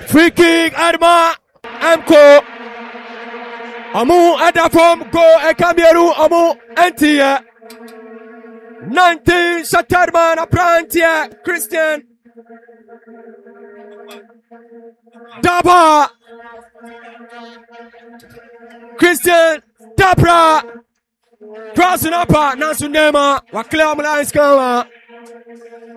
Free kick, Adma, Amco. Amu Adafom, go, Ekameru, Amu, Antia. 19, Shatarman, Aprantia, Christian. Daba. Christian, Dabra. Crossing up, Nasunema, Waklam Lines Kama.